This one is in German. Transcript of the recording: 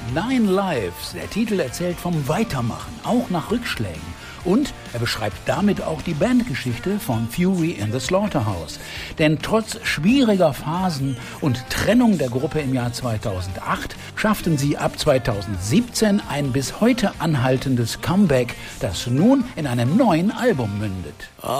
Nine Lives, der Titel erzählt vom Weitermachen, auch nach Rückschlägen. Und er beschreibt damit auch die Bandgeschichte von Fury in the Slaughterhouse. Denn trotz schwieriger Phasen und Trennung der Gruppe im Jahr 2008 schafften sie ab 2017 ein bis heute anhaltendes Comeback, das nun in einem neuen Album mündet.